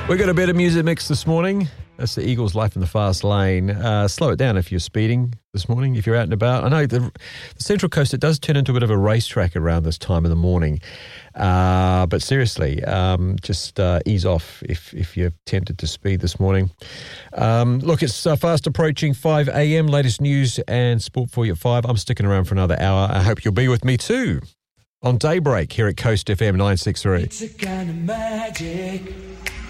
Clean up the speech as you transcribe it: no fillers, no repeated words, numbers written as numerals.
We got a bit of music mix this morning. That's the Eagles' Life in the Fast Lane. Slow it down if you're speeding this morning, if you're out and about. I know the Central Coast, it does turn into a bit of a racetrack around this time of the morning. But seriously, just ease off if you're tempted to speed this morning. Look, it's fast approaching 5 a.m. Latest news and sport for you at 5. I'm sticking around for another hour. I hope you'll be with me too on Daybreak here at Coast FM 963. It's a kind of magic.